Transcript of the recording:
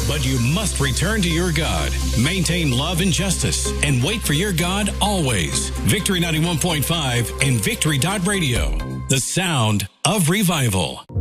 But you must return to your God, maintain love and justice, and wait for your God always. Victory 91.5 and Victory.radio. The sound of revival.